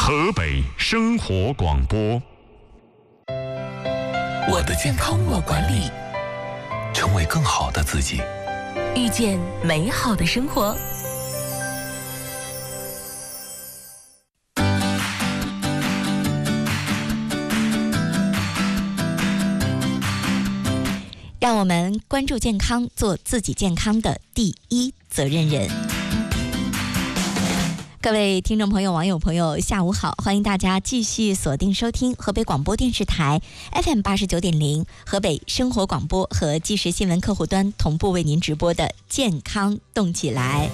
河北生活广播。 我的健康我管理，成为更好的自己， 遇见美好的生活。让我们关注健康，做自己健康的第一责任人。各位听众朋友、网友朋友，下午好！欢迎大家继续锁定收听河北广播电视台 FM 89.0、河北生活广播和即时新闻客户端同步为您直播的健康动起来。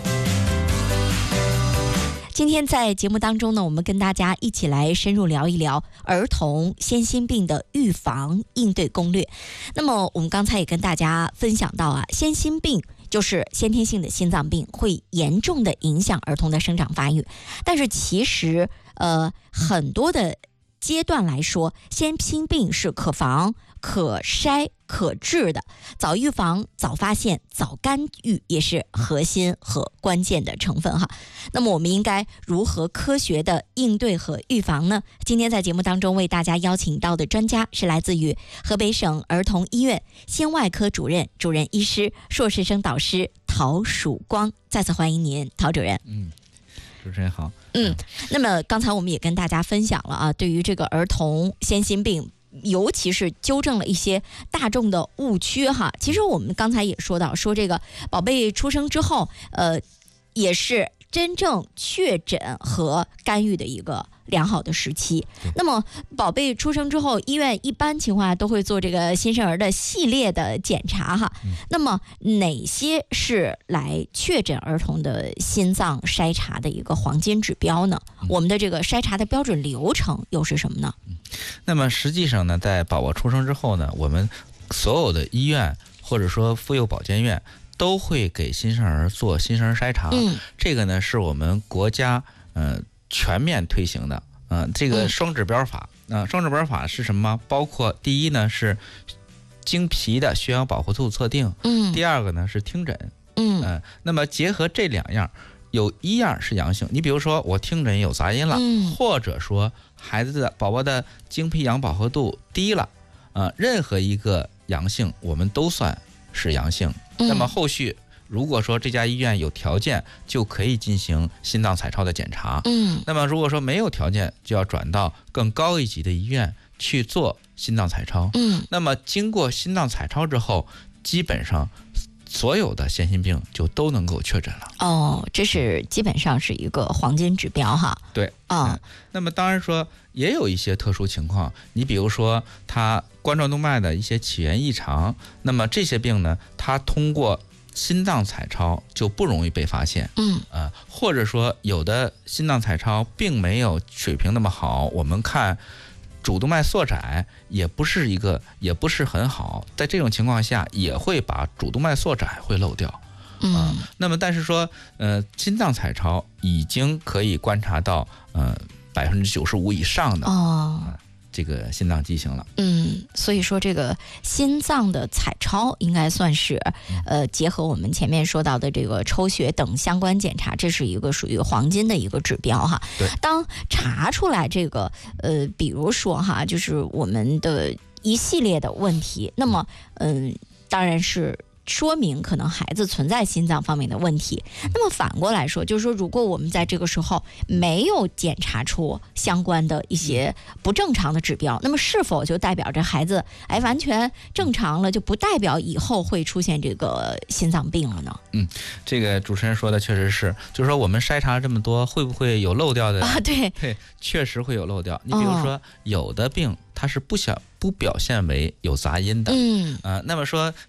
今天在节目当中呢，我们跟大家一起来深入聊一聊儿童先心病的预防应对攻略。那么我们刚才也跟大家分享到啊，先心病就是先天性的心脏病，会严重的影响儿童的生长发育。但是其实很多的阶段来说，先心病是可防、可筛、可治的。早预防、早发现、早干预也是核心和关键的成分哈。那么我们应该如何科学的应对和预防呢？今天在节目当中为大家邀请到的专家是来自于河北省儿童医院心外科主任医师、硕士生导师陶曙光。再次欢迎您，陶主任。 主持人好。 那么刚才我们也跟大家分享了啊，对于这个儿童先心病，尤其是纠正了一些大众的误区哈。其实我们刚才也说到，说这个宝贝出生之后，也是真正确诊和干预的一个良好的时期。那么宝贝出生之后，医院一般情况下都会做这个新生儿的系列的检查哈。那么哪些是来确诊儿童的心脏筛查的一个黄金指标呢？我们的这个筛查的标准流程又是什么呢？ 那么实际上呢，在宝宝出生之后呢，我们所有的医院或者说妇幼保健院都会给新生儿做新生儿筛查。这个呢是我们国家全面推行的。这个双指标法，双指标法是什么？包括第一呢是经皮的血氧保护度测定，第二个呢是听诊。那么结合这两样，有一样是阳性，你比如说我听诊有杂音了，或者说孩子的宝宝的经皮氧饱和度低了，任何一个阳性我们都算是阳性。那么后续如果说这家医院有条件，就可以进行心脏彩超的检查。那么如果说没有条件，就要转到更高一级的医院去做心脏彩超。那么经过心脏彩超之后，基本上所有的先心病就都能够确诊了。 这是基本上是一个黄金指标哈。 对。那么当然说也有一些特殊情况，你比如说他冠状动脉的一些起源异常，那么这些病呢，它通过心脏彩超就不容易被发现。或者说有的心脏彩超并没有水平那么好，我们看主动脉缩窄也不是很好，在这种情况下也会把主动脉缩窄会漏掉。那么但是说心脏彩超已经可以观察到95%以上的这个心脏畸形了。 所以说这个心脏的彩超应该算是结合我们前面说到的这个抽血等相关检查，这是一个属于黄金的一个指标哈。当查出来这个比如说哈，就是我们的一系列的问题，那么当然是说明可能孩子存在心脏方面的问题。那么反过来说，就是说如果我们在这个时候没有检查出相关的一些不正常的指标，那么是否就代表着孩子完全正常了，就不代表以后会出现这个心脏病了呢？ 这个主持人说的确实是，就是说我们筛查这么多，会不会有漏掉的？ 对， 确实会有漏掉。你比如说有的病它是不表现为有杂音的。那么说